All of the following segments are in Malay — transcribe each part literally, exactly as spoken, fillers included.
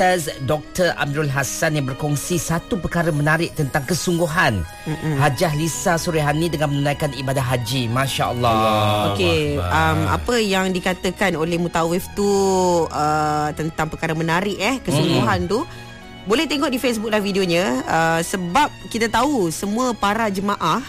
Ustaz Doktor Amirul Hassan yang berkongsi satu perkara menarik tentang kesungguhan Mm-mm. Hajah Lisa Surihani dengan menunaikan ibadah haji. Masya Allah. Okey, um, apa yang dikatakan oleh mutawif tu uh, tentang perkara menarik eh kesungguhan mm. tu, boleh tengok di Facebook live videonya. uh, sebab kita tahu semua para jemaah,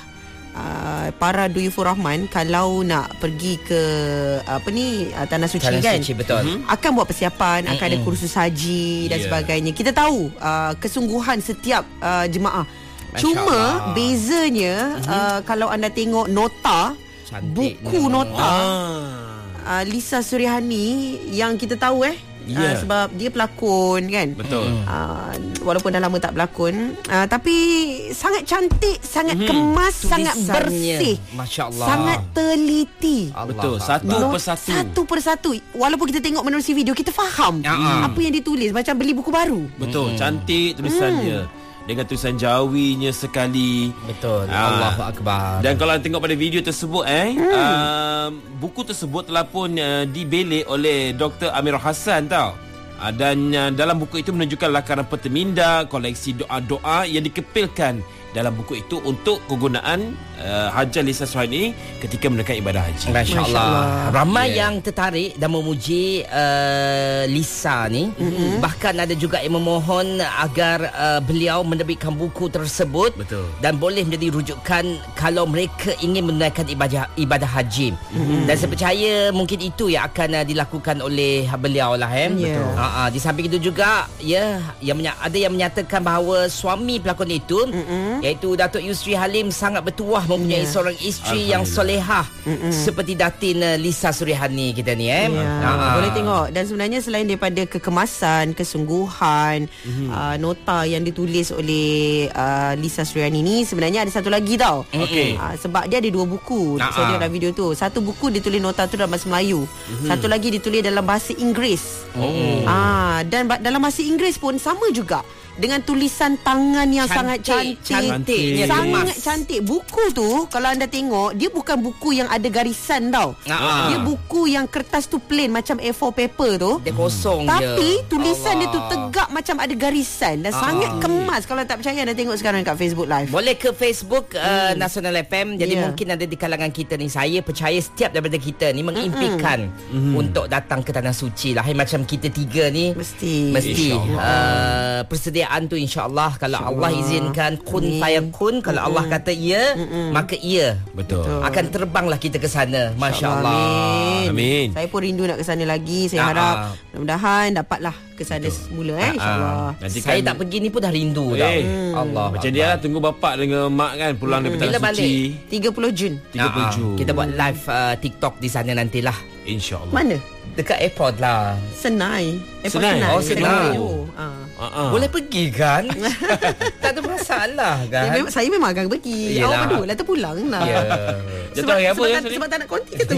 Uh, para Duyufur Rahman kalau nak pergi ke apa ni uh, Tanah Suci Tanah kan Suci, betul. Mm-hmm. akan buat persiapan, mm-hmm. akan ada kursus haji dan yeah. sebagainya. Kita tahu uh, kesungguhan setiap uh, jemaah. Masya Cuma Allah. bezanya mm-hmm. uh, kalau anda tengok nota, Cantik buku ni. nota Ah. uh, Lisa Surihani yang kita tahu eh Yeah. uh, sebab dia pelakon kan. Betul. Uh, walaupun dah lama tak berlakon, uh, tapi sangat cantik, sangat Mhm. kemas, sangat Tulisannya, bersih, Masya Allah. sangat teliti. Allah Betul. Akbar. Satu Not persatu. Satu persatu. Walaupun kita tengok menerusi video, kita faham Ya. apa yang ditulis, macam beli buku baru. Betul. Hmm. Cantik tulisannya. Dengan tulisan Jawinya sekali. Betul. Ah. Allahu Akbar. Dan kalau anda tengok pada video tersebut eh hmm. uh, buku tersebut telah pun uh, dibelek oleh Doktor Amirul Hassan tau. Uh, dan uh, dalam buku itu menunjukkan lakaran peta minda, koleksi doa-doa yang dikepilkan dalam buku itu untuk kegunaan uh, Hajah Lisa Surihani ketika menunaikan ibadah haji. Masya Masya Allah. Allah. Ramai Yeah. yang tertarik dan memuji uh, Lisa ni. Mm-hmm. Bahkan ada juga yang memohon agar uh, beliau menerbitkan buku tersebut. Betul. Dan boleh menjadi rujukan kalau mereka ingin menunaikan ibadah ibadah haji. Mm-hmm. Dan saya percaya mungkin itu yang akan uh, dilakukan oleh beliau lah eh. Yeah. Betul. Uh, uh, di samping itu juga ya yang menya- ada yang menyatakan bahawa suami pelakon itu mm-hmm. iaitu Datuk Yusri Halim sangat bertuah mempunyai Yeah. seorang isteri yang solehah Mm-mm. seperti Datin uh, Lisa Surihani kita ni eh. Ya, Ha. boleh tengok. Dan sebenarnya selain daripada kekemasan, kesungguhan, mm-hmm. uh, nota yang ditulis oleh uh, Lisa Surihani ni, sebenarnya ada satu lagi tau. Okey. Uh, sebab dia ada dua buku. Ha-ha. Saya tengok dalam video tu. Satu buku ditulis nota tu dalam bahasa Melayu. Mm-hmm. Satu lagi ditulis dalam bahasa Inggeris. Oh. Ah, dan ba- dalam bahasa Inggeris pun sama juga, dengan tulisan tangan yang sangat Cantik, cantik, cantiknya, sangat kemas. cantik. Buku tu kalau anda tengok, dia bukan buku yang ada garisan tau. Ah. Dia buku yang kertas tu plain macam A four paper tu. Dia kosong je. Tapi tulisan dia tu Allah. tegak macam ada garisan dan Ah. sangat kemas. Kalau tak percaya, anda tengok sekarang kat Facebook Live. Boleh ke Facebook uh, Nasional F M. Jadi Yeah. mungkin ada di kalangan kita ni. Saya percaya setiap daripada kita ni mengimpikan mm-hmm. untuk datang ke Tanah Suci lah. Hai, macam kita tiga ni Mesti. Mesti InsyaAllah. uh, persediaan tu insya-Allah kalau Allah izinkan kun Amin. fayakun, kalau Mm-mm. Allah kata ya, Mm-mm. maka iya. Betul. Betul. Akan terbanglah kita ke sana. Masya-Allah. Amin. Amin. Saya pun rindu nak ke sana lagi. Saya Ah, harap ah. mudah-mudahan dapatlah ke sana semula eh, insya-Allah. Nanti Saya kan- tak pergi ni pun dah rindu Eh, tau. hmm. Allah. Macam dia lah, tunggu bapak dengan mak kan pulang Hmm. daripada Bila Tanah Suci. tiga puluh Jun. tiga puluh Ah, ah. Jun. Kita buat live uh, TikTok di sana nantilah. InsyaAllah. Mana? Dekat airport lah. Senai. Airport Senai? Senai. Oh, Senai. Oh, ah. Uh-uh. Boleh pergi kan? Tak ada masalah Saya, kan? memang, saya memang akan pergi. Yelah. Awak berdua lah terpulang lah. Ya. Jatuh Sebab, hari apa sebab, ya? tak, Sorry? sebab tak nak konti ke tu.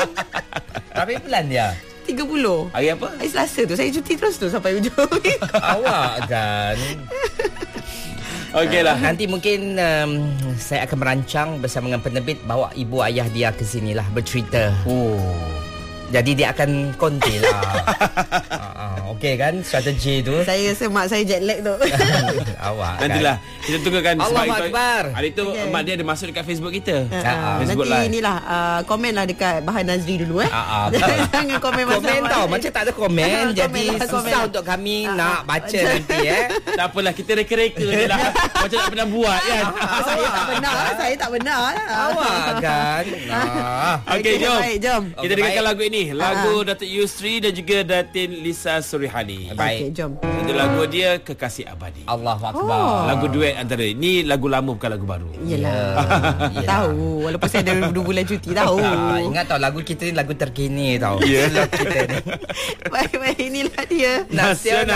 Tapi bulan dia. tiga puluh. Hari apa? Hari Selasa tu saya cuti terus tu sampai ujung. Awak kan. Okey lah. Nanti mungkin um, saya akan merancang bersama dengan penerbit bawa ibu ayah dia ke sini lah bercerita. Oh. Jadi dia akan konti lah. uh, Okey kan strategi tu. Saya rasa mak saya jet lag tu. Awak kan. Nantilah kita tunggukan sebab Allahu itu- Akbar. Hari tu Okey. mak dia ada masuk dekat Facebook kita. Ah, Facebook Nanti live. inilah uh, komen lah dekat Bahan Nazri dulu eh. Ah, ah. Jangan komen masa Komen awal. tau macam tak ada komen. Komen Jadi lah, komen susah lah. untuk kami Ah, nak ah. baca nanti eh. Tak apalah, kita reka-reka je lah. Macam tak pernah buat kan. Ah, saya tak benar, saya tak benar. Awak kan. Ah. Okey, jom. Baik, jom. Kita Okey, dengarkan baik. lagu ini. Lagu Datuk Yusri dan juga Datin Lisa Surihani. Baik. Okey, jom. Itu lagu dia Kekasih Abadi. Allahu Akbar. Oh. Lagu duet antara ini lagu lama bukan lagu baru. Yelah. Yelah. Tahu. Walaupun saya ada dua bulan cuti, tahu. Ah, ingat tau lagu kita ni lagu terkini tau. Ya. Slot kita ni. Baik-baik, inilah dia. Nasional.